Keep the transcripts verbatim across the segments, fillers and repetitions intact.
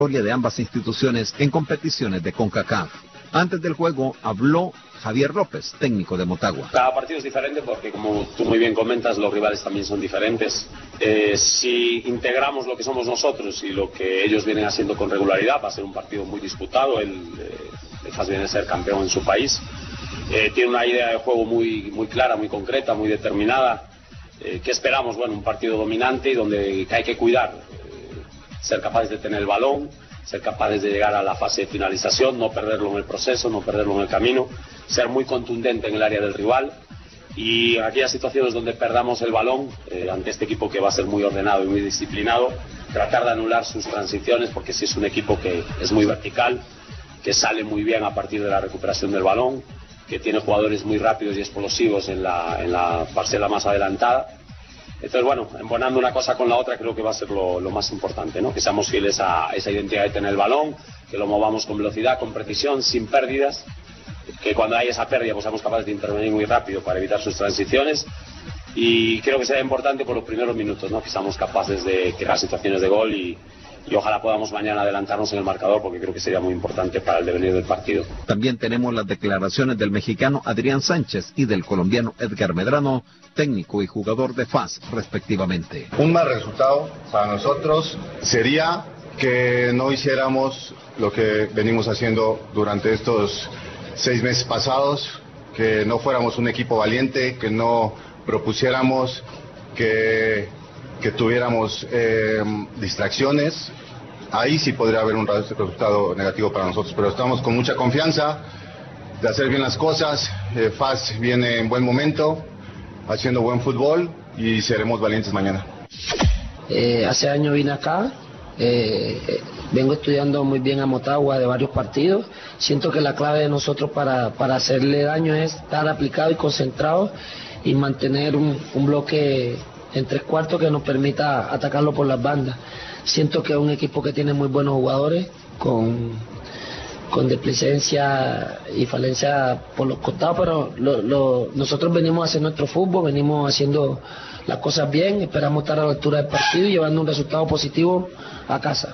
de ambas instituciones en competiciones de CONCACAF. Antes del juego habló Javier López, técnico de Motagua. Cada partido es diferente porque, como tú muy bien comentas, los rivales también son diferentes. Eh, si integramos lo que somos nosotros y lo que ellos vienen haciendo con regularidad, va a ser un partido muy disputado. El, eh, el F A S viene a ser campeón en su país. Eh, tiene una idea de juego muy, muy clara, muy concreta, muy determinada. Eh, ¿Qué esperamos? Bueno, un partido dominante y donde hay que cuidar, eh, ser capaces de tener el balón, ser capaces de llegar a la fase de finalización, no perderlo en el proceso, no perderlo en el camino, ser muy contundente en el área del rival y en aquellas situaciones donde perdamos el balón, eh, ante este equipo que va a ser muy ordenado y muy disciplinado, tratar de anular sus transiciones, porque sí es un equipo que es muy vertical, que sale muy bien a partir de la recuperación del balón, que tiene jugadores muy rápidos y explosivos en la, en la parcela más adelantada. Entonces, bueno, embonando una cosa con la otra creo que va a ser lo, lo más importante, ¿no? Que seamos fieles a esa identidad de tener el balón, que lo movamos con velocidad, con precisión, sin pérdidas, que cuando hay esa pérdida pues seamos capaces de intervenir muy rápido para evitar sus transiciones, y creo que será importante por los primeros minutos, ¿no? Que seamos capaces de crear situaciones de gol y, y ojalá podamos mañana adelantarnos en el marcador, porque creo que sería muy importante para el devenir del partido. También tenemos las declaraciones del mexicano Adrián Sánchez y del colombiano Edgar Medrano, técnico y jugador de F A S respectivamente. Un mal resultado para nosotros sería que no hiciéramos lo que venimos haciendo durante estos seis meses pasados, que no fuéramos un equipo valiente, que no propusiéramos, que, que tuviéramos eh, distracciones. Ahí sí podría haber un resultado negativo para nosotros, pero estamos con mucha confianza de hacer bien las cosas. eh, F A S viene en buen momento, haciendo buen fútbol, y seremos valientes mañana. Eh, hace años vine acá, eh, eh, vengo estudiando muy bien a Motagua de varios partidos. Siento que la clave de nosotros para, para hacerle daño es estar aplicado y concentrado y mantener un, un bloque en tres cuartos que nos permita atacarlo por las bandas. Siento que es un equipo que tiene muy buenos jugadores, con, con displicencia y falencia por los costados, pero lo, lo, nosotros venimos a hacer nuestro fútbol, venimos haciendo las cosas bien, esperamos estar a la altura del partido y llevando un resultado positivo a casa.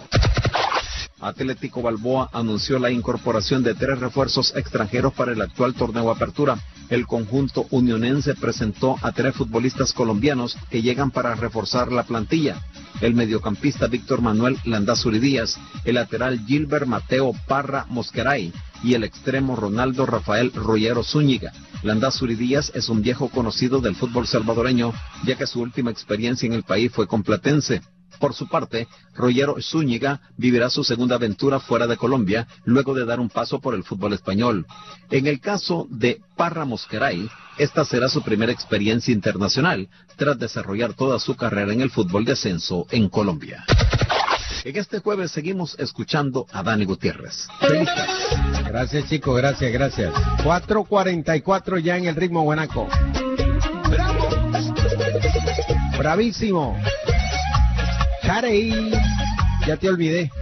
Atlético Balboa anunció la incorporación de tres refuerzos extranjeros para el actual torneo Apertura. El conjunto unionense presentó a tres futbolistas colombianos que llegan para reforzar la plantilla: el mediocampista Víctor Manuel Landázuri Díaz, el lateral Gilbert Mateo Parra Mosqueray y el extremo Ronaldo Rafael Rollero Zúñiga. Landázuri Díaz es un viejo conocido del fútbol salvadoreño, ya que su última experiencia en el país fue con Platense. Por su parte, Rollero Zúñiga vivirá su segunda aventura fuera de Colombia, luego de dar un paso por el fútbol español. En el caso de Parra Mosqueray, esta será su primera experiencia internacional, tras desarrollar toda su carrera en el fútbol de ascenso en Colombia. En este jueves seguimos escuchando a Dani Gutiérrez. ¡Feliz! Gracias, chicos, gracias, gracias. cuatro cuarenta y cuatro ya en el ritmo guanaco. ¡Bravo! ¡Bravísimo! ¡Carey! Ya te olvidé.